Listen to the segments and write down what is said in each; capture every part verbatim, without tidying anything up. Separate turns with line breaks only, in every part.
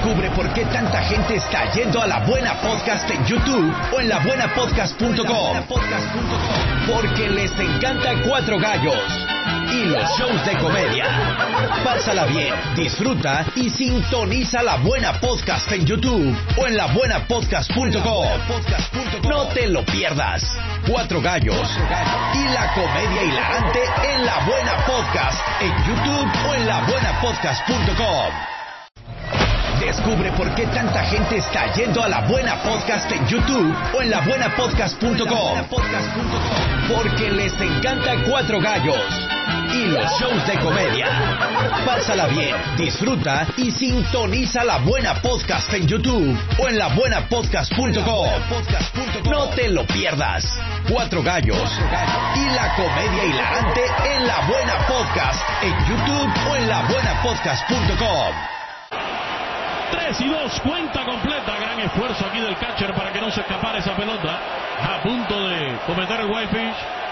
Descubre por qué tanta gente está yendo a La Buena Podcast en YouTube o en la buena podcast punto com. Porque les encanta Cuatro Gallos y los shows de comedia. Pásala bien, disfruta y sintoniza La Buena Podcast en YouTube o en la buena podcast punto com. No te lo pierdas. Cuatro Gallos y la comedia hilarante en La Buena Podcast en YouTube o en la buena podcast punto com. Descubre por qué tanta gente está yendo a La Buena Podcast en YouTube o en la buena podcast punto com. Porque les encanta Cuatro Gallos y los shows de comedia. Pásala bien, disfruta y sintoniza La Buena Podcast en YouTube o en la buena podcast punto com. No te lo pierdas. Cuatro Gallos y la comedia hilarante en La Buena Podcast en YouTube o en la buena podcast punto com.
tres y dos, cuenta completa. Gran esfuerzo aquí del catcher para que no se escapara esa pelota. A punto de cometer el whitefish.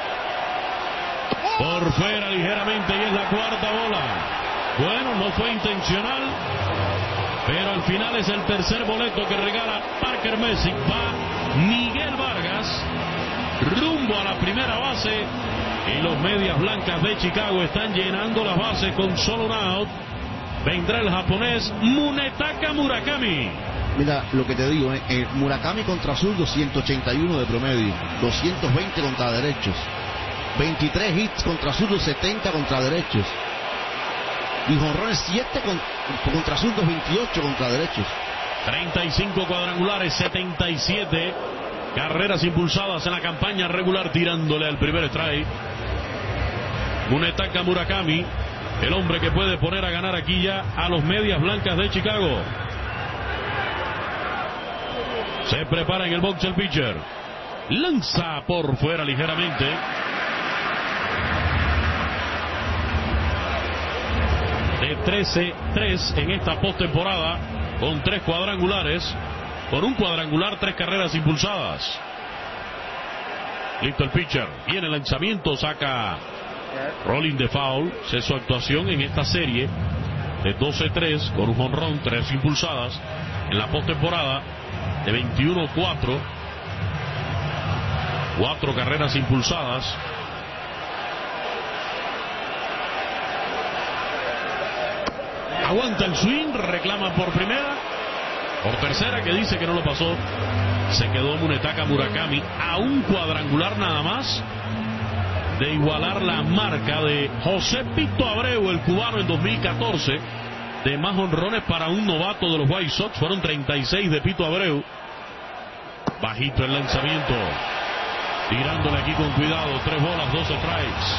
Por fuera ligeramente y es la cuarta bola. Bueno, no fue intencional, pero al final es el tercer boleto que regala Parker Messick. Va Miguel Vargas rumbo a la primera base y los medias blancas de Chicago están llenando las bases con solo un out. Vendrá el japonés Munetaka Murakami.
Mira lo que te digo, eh, eh, Murakami contra zurdo ciento ochenta y uno de promedio, doscientos veinte contra derechos, veintitrés hits contra zurdo, setenta contra derechos, y jonrones siete con, contra zurdos, veintiocho contra derechos.
treinta y cinco cuadrangulares, setenta y siete carreras impulsadas en la campaña regular, tirándole al primer strike. Munetaka Murakami, el hombre que puede poner a ganar aquí ya a los medias blancas de Chicago. Se prepara en el box el pitcher. Lanza por fuera ligeramente. De trece tres en esta postemporada, con tres cuadrangulares. Con un cuadrangular, tres carreras impulsadas. Listo el pitcher. Viene el lanzamiento, saca rolling de foul. Es su actuación en esta serie de doce tres con un jonrón, tres impulsadas en la postemporada de veintiuno cuatro. Cuatro carreras impulsadas. Aguanta el swing, reclama por primera, por tercera, que dice que no lo pasó. Se quedó Munetaka Murakami a un cuadrangular nada más de igualar la marca de José Pito Abreu, el cubano, en dos mil catorce, de más honrones para un novato de los White Sox. Fueron treinta y seis de Pito Abreu. Bajito el lanzamiento, tirándole aquí con cuidado. Tres bolas, dos strikes.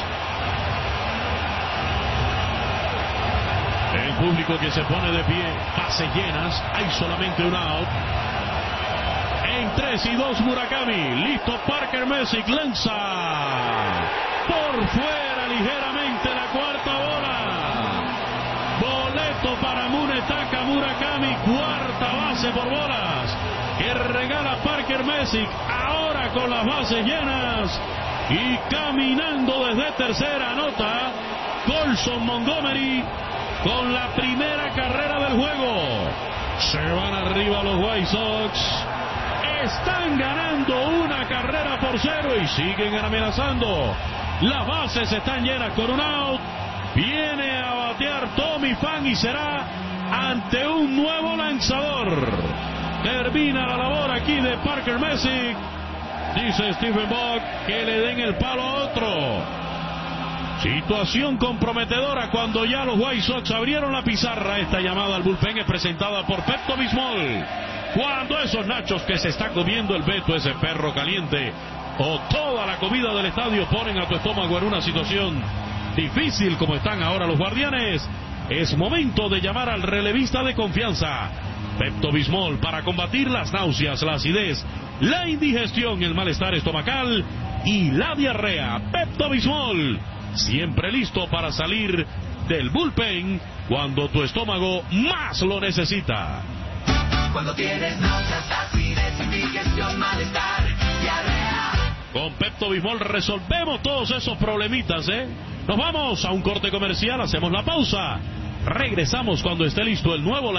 El público que se pone de pie, bases llenas, hay solamente un out. En tres y dos Murakami, listo Parker Messick, lanza por fuera ligeramente la cuarta bola. Boleto para Munetaka Murakami, cuarta base por bolas, que regala Parker Messick, ahora con las bases llenas y caminando desde tercera. Anota Colson Montgomery con la primera carrera del juego. Se van arriba los White Sox. Están ganando una carrera por cero y siguen amenazando. Las bases están llenas con un out. Viene a batear Tommy Pham y será ante un nuevo lanzador. Termina la labor aquí de Parker Messick. Dice Stephen Vogt que le den el palo a otro. Situación comprometedora cuando ya los White Sox abrieron la pizarra. Esta llamada al bullpen es presentada por Pepto-Bismol. Cuando esos nachos que se está comiendo el Beto, ese perro caliente, o toda la comida del estadio ponen a tu estómago en una situación difícil como están ahora los Guardianes, es momento de llamar al relevista de confianza, Pepto-Bismol, para combatir las náuseas, la acidez, la indigestión, el malestar estomacal y la diarrea. Pepto-Bismol, siempre listo para salir del bullpen cuando tu estómago más lo necesita.
Cuando tienes náuseas, acidez, indigestión, malestar, diarrea.
Con Pepto-Bismol resolvemos todos esos problemitas, ¿eh? Nos vamos a un corte comercial, hacemos la pausa. Regresamos cuando esté listo el nuevo